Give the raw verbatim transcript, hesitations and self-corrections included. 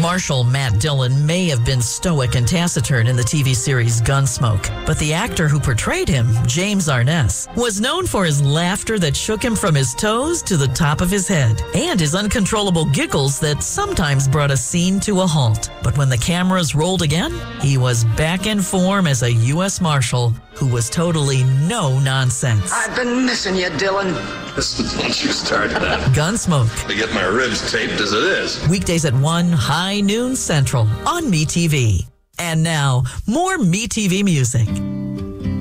Marshal Matt Dillon may have been stoic and taciturn in the T V series Gunsmoke, but the actor who portrayed him, James Arness, was known for his laughter that shook him from his toes to the top of his head, and his uncontrollable giggles that sometimes brought a scene to a halt. But when the cameras rolled again, he was back in form as a U S Marshal who was totally no nonsense. I've been missing you, Dylan. Don't you start that. Gunsmoke. I get my ribs taped as it is. Weekdays at one, high noon central on MeTV. And now, more MeTV music.